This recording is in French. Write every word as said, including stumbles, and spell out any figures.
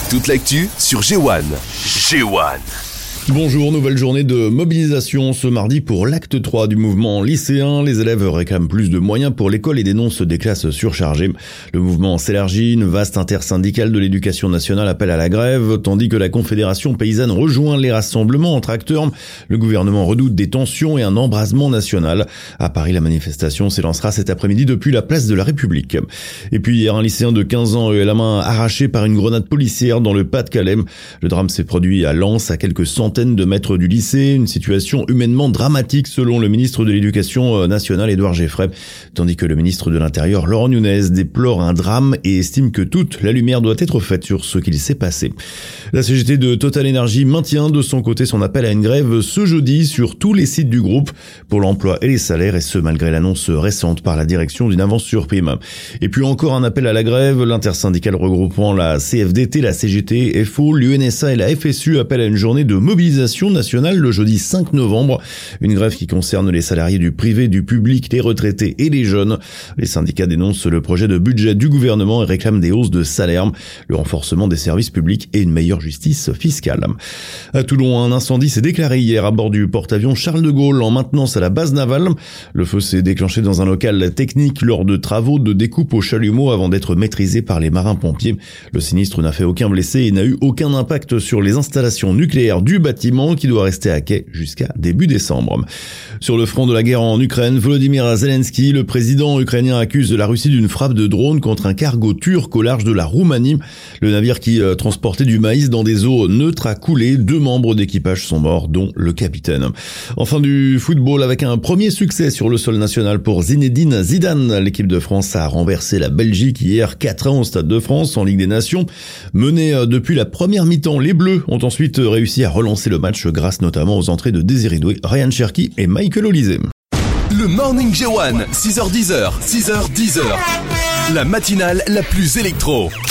Toute l'actu sur G un. G un. Bonjour, nouvelle journée de mobilisation ce mardi pour l'acte trois du mouvement lycéen. Les élèves réclament plus de moyens pour l'école et dénoncent des classes surchargées. Le mouvement s'élargit, une vaste intersyndicale de l'éducation nationale appelle à la grève, tandis que la Confédération paysanne rejoint les rassemblements entre acteurs. Le gouvernement redoute des tensions et un embrasement national. À Paris, la manifestation s'élancera cet après-midi depuis la place de la République. Et puis hier, un lycéen de quinze ans a eu la main arrachée par une grenade policière dans le Pas-de-Calais. Le drame s'est produit à Lens, à quelques centaines de mètres du lycée, une situation humainement dramatique selon le ministre de l'Éducation nationale Édouard Geffray, tandis que le ministre de l'Intérieur Laurent Nunez déplore un drame et estime que toute la lumière doit être faite sur ce qu'il s'est passé. La C G T de Total Energy maintient de son côté son appel à une grève ce jeudi sur tous les sites du groupe pour l'emploi et les salaires, et ce malgré l'annonce récente par la direction d'une avance sur prime. Et puis encore un appel à la grève, l'intersyndicale regroupant la C F D T, la C G T, F O, l'U N S A et la F S U appellent à une journée de mobilisation nationale le jeudi cinq novembre. Une grève qui concerne les salariés du privé, du public, les retraités et les jeunes. Les syndicats dénoncent le projet de budget du gouvernement et réclament des hausses de salaire, le renforcement des services publics et une meilleure justice fiscale. À Toulon, un incendie s'est déclaré hier à bord du porte-avions Charles de Gaulle en maintenance à la base navale. Le feu s'est déclenché dans un local technique lors de travaux de découpe au chalumeau avant d'être maîtrisé par les marins-pompiers. Le sinistre n'a fait aucun blessé et n'a eu aucun impact sur les installations nucléaires du bâtiment qui doit rester à quai jusqu'à début décembre. Sur le front de la guerre en Ukraine, Volodymyr Zelensky, le président ukrainien, accuse la Russie d'une frappe de drone contre un cargo turc au large de la Roumanie. Le navire qui euh, transportait du maïs dans des eaux neutres a coulé. Deux membres d'équipage sont morts, dont le capitaine. Enfin, du football avec un premier succès sur le sol national pour Zinedine Zidane. L'équipe de France a renversé la Belgique hier quatre à un au Stade de France en Ligue des Nations. Menés euh, depuis la première mi-temps, les Bleus ont ensuite réussi à relancer le match grâce notamment aux entrées de Désiré Doué, Ryan Cherki et Michael Olise. Le Morning G un, six heures dix, six heures dix. La matinale la plus électro.